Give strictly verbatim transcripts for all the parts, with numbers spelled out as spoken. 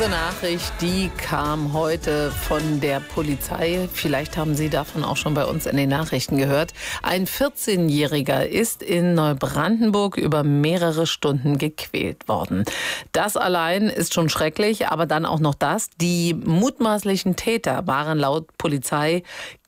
Diese Nachricht, die kam heute von der Polizei. Vielleicht haben Sie davon auch schon bei uns in den Nachrichten gehört. Ein vierzehnjähriger ist in Neubrandenburg über mehrere Stunden gequält worden. Das allein ist schon schrecklich, aber dann auch noch das. Die mutmaßlichen Täter waren laut Polizei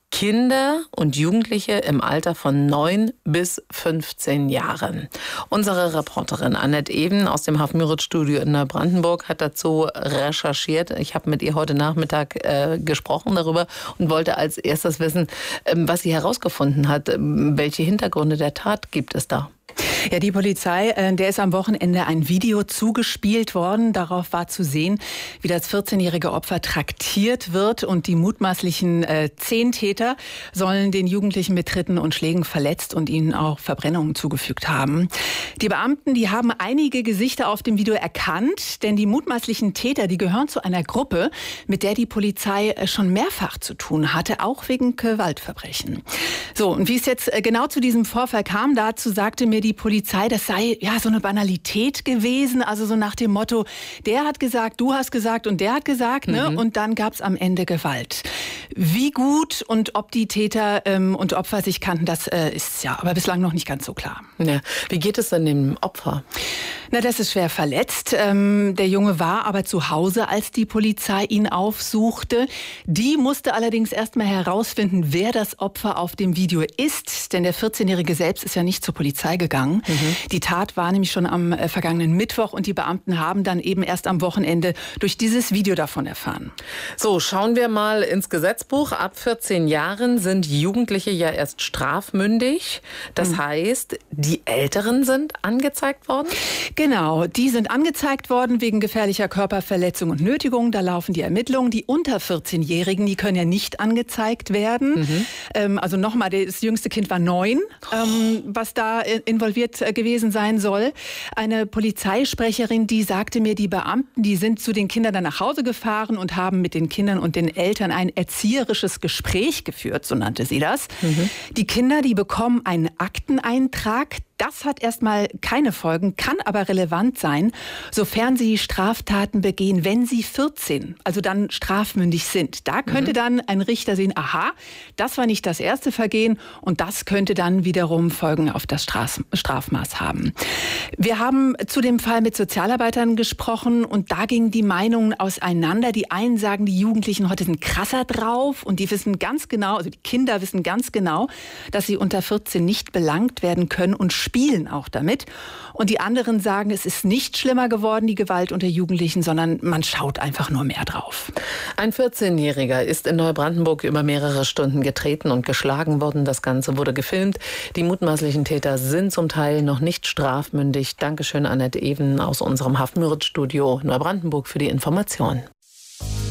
Kinder und Jugendliche im Alter von neun bis fünfzehn Jahren. Unsere Reporterin Annette Even aus dem Haff-Müritz-Studio in Neubrandenburg hat dazu recherchiert. Ich habe mit ihr heute Nachmittag äh, gesprochen darüber und wollte als erstes wissen, äh, was sie herausgefunden hat. Welche Hintergründe der Tat gibt es da? Ja, die Polizei, äh, der ist am Wochenende ein Video zugespielt worden. Darauf war zu sehen, wie das vierzehnjährige Opfer traktiert wird. Und die mutmaßlichen äh, zehn Täter sollen den Jugendlichen mit Tritten und Schlägen verletzt und ihnen auch Verbrennungen zugefügt haben. Die Beamten, die haben einige Gesichter auf dem Video erkannt. Denn die mutmaßlichen Täter, die gehören zu einer Gruppe, mit der die Polizei schon mehrfach zu tun hatte, auch wegen Gewaltverbrechen. So, und wie es jetzt genau zu diesem Vorfall kam, dazu sagte mir die Polizei, das sei ja so eine Banalität gewesen, also so nach dem Motto, der hat gesagt, du hast gesagt und der hat gesagt, ne? Mhm. Und dann gab es am Ende Gewalt. Wie gut und ob die Täter ähm, und Opfer sich kannten, das äh, ist ja aber bislang noch nicht ganz so klar. Ja. Wie geht es denn dem Opfer? Na, das ist schwer verletzt. Ähm, der Junge war aber zu Hause, als die Polizei ihn aufsuchte. Die musste allerdings erst mal herausfinden, wer das Opfer auf dem Video ist, denn der vierzehnjährige selbst ist ja nicht zur Polizei gegangen. Mhm. Die Tat war nämlich schon am äh, vergangenen Mittwoch und die Beamten haben dann eben erst am Wochenende durch dieses Video davon erfahren. So, schauen wir mal ins Gesetzbuch. Ab vierzehn Jahren sind Jugendliche ja erst strafmündig. Das mhm. heißt, die Älteren sind angezeigt worden? Genau, die sind angezeigt worden wegen gefährlicher Körperverletzung und Nötigung. Da laufen die Ermittlungen. Die unter vierzehnjährigen, die können ja nicht angezeigt werden. Mhm. Ähm, also nochmal, das jüngste Kind war neun, ähm, was da involviert gewesen sein soll. Eine Polizeisprecherin, die sagte mir, die Beamten, die sind zu den Kindern dann nach Hause gefahren und haben mit den Kindern und den Eltern ein erzieherisches Gespräch geführt, so nannte sie das. Mhm. Die Kinder, die bekommen einen Akteneintrag. Das hat erstmal keine Folgen, kann aber relevant sein, sofern sie Straftaten begehen, wenn sie vierzehn, also dann strafmündig sind. Da könnte mhm. dann ein Richter sehen, aha, das war nicht das erste Vergehen und das könnte dann wiederum Folgen auf das Strafmaß haben. Wir haben zu dem Fall mit Sozialarbeitern gesprochen und da gingen die Meinungen auseinander. Die einen sagen, die Jugendlichen heute sind krasser drauf und die wissen ganz genau, also die Kinder wissen ganz genau, dass sie unter vierzehn nicht belangt werden können und spielen auch damit. Und die anderen sagen, es ist nicht schlimmer geworden, die Gewalt unter Jugendlichen, sondern man schaut einfach nur mehr drauf. Ein vierzehnjähriger ist in Neubrandenburg über mehrere Stunden getreten und geschlagen worden. Das Ganze wurde gefilmt. Die mutmaßlichen Täter sind zum Teil noch nicht strafmündig. Dankeschön, Annette Even aus unserem Haff-Müritz-Studio Neubrandenburg für die Information.